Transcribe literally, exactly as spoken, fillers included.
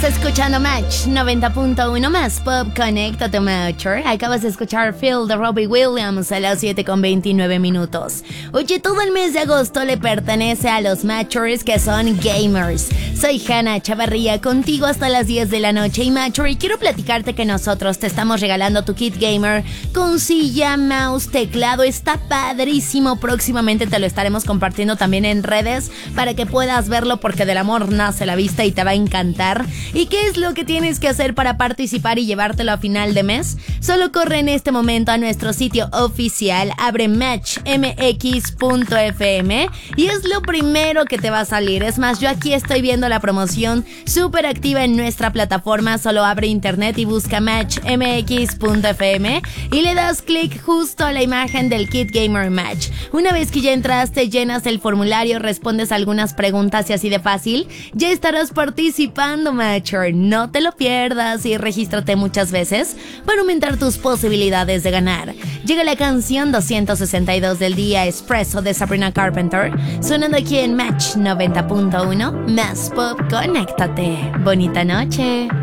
Estás escuchando Match noventa punto uno más Pop, conéctate Matcher. Acabas de escuchar Feel de Robbie Williams a las siete con veintinueve minutos. Oye, todo el mes de agosto le pertenece a los Matchers que son gamers. Soy Hannah Chavarría, contigo hasta las diez de la noche. Y Matcher, y quiero platicarte que nosotros te estamos regalando tu kit gamer con silla, mouse, teclado. Está padrísimo. Próximamente te lo estaremos compartiendo también en redes para que puedas verlo, porque del amor nace la vista y te va a encantar. ¿Y qué es lo que tienes que hacer para participar y llevártelo a final de mes? Solo corre en este momento a nuestro sitio oficial, abre match m x punto f m y es lo primero que te va a salir. Es más, yo aquí estoy viendo la promoción súper activa en nuestra plataforma. Solo abre internet y busca match m x punto f m y le das clic justo a la imagen del Kit Gamer Match. Una vez que ya entraste, llenas el formulario, respondes algunas preguntas y así de fácil ya estarás participando, Match. No te lo pierdas y regístrate muchas veces para aumentar tus posibilidades de ganar. Llega la canción doscientos sesenta y dos del día, Espresso, de Sabrina Carpenter, sonando aquí en Match noventa punto uno más Pop, conéctate. Bonita noche.